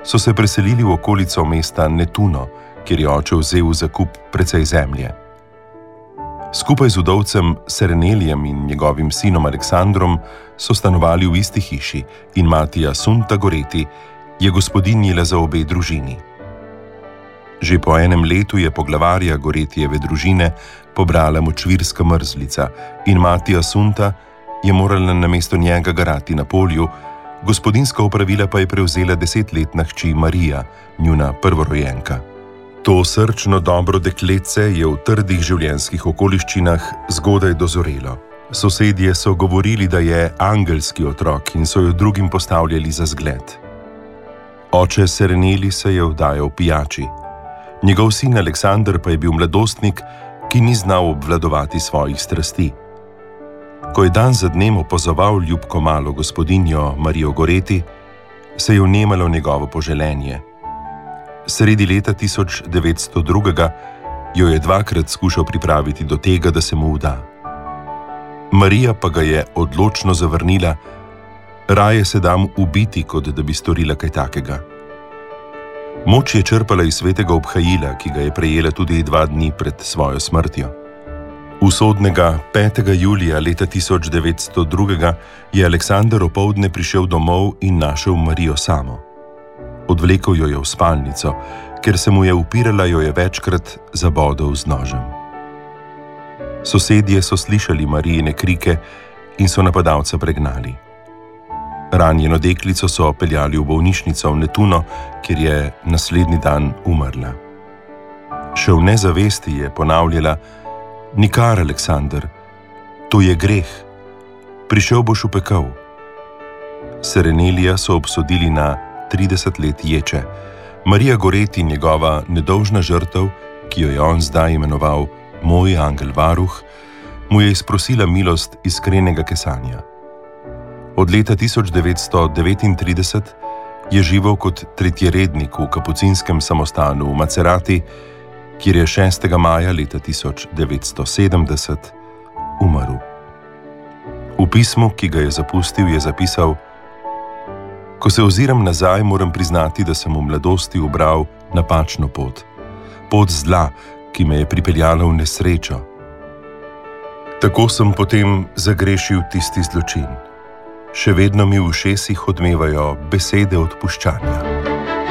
so se preselili v okolico mesta Netuno, kjer je oče vzel v zakup precej zemlje. Skupaj z udovcem Serenelijem in njegovim sinom Aleksandrom so stanovali v isti hiši in mati Asunta Goreti je gospodinjila za obe družini. Že po enem letu je poglavarja Goretijeve družine pobrala močvirska mrzlica in mati Asunta je morala namesto njega garati na polju, gospodinjska opravila pa je prevzela 10-letna hči Marija, njuna prvorojenka. To srčno dobro dekletce je v trdih življenjskih okoliščinah zgodaj dozorelo. Sosedje so govorili, da je angelski otrok in so jo drugim postavljali za zgled. Oče Sereneli se je vdajal pijači. Njegov sin Aleksander pa je bil mladostnik, ki ni znal obvladovati svojih strasti. Ko je dan za dnem opazoval ljubko malo gospodinjo Marijo Goreti, se je vnemalo njegovo poželenje. Sredi leta 1902 jo je dvakrat skušal pripraviti do tega, da se mu vda. Marija pa ga je odločno zavrnila, raje se dam ubiti, kot da bi storila kaj takega. Moč je črpala iz svetega obhajila, ki ga je prejela tudi 2 dni pred svojo smrtjo. Usodnega 5. julija leta 1902 je Aleksander opoldne prišel domov in našel Marijo samo. Odvlekel jo je v spalnico, ker se mu je upirala, jo je večkrat zabodel z nožem. Sosedje so slišali Marijine krike in so napadalca pregnali. Ranjeno deklico so peljali v bolnišnico v Netuno, kjer je naslednji dan umrla. Še v nezavesti je ponavljala: "Nikar, Aleksander, to je greh. Prišel boš v pekel." Serenelija so obsodili na 30 let ječe. Marija Goreti, njegova nedolžna žrtev, ki jo je on zdaj imenoval moj angel varuh, mu je izprosila milost iskrenega kesanja. Od leta 1939 je živel kot tretjerednik v kapucinskem samostanu v Macerati, kjer je 6. maja leta 1970 umrl. V pismu, ki ga je zapustil, je zapisal: "Ko se oziram nazaj, moram priznati, da sem v mladosti ubral napačno pot. Pot zla, ki me je pripeljala v nesrečo. Tako sem potem zagrešil tisti zločin. Še vedno mi v ušesih odmevajo besede odpuščanja."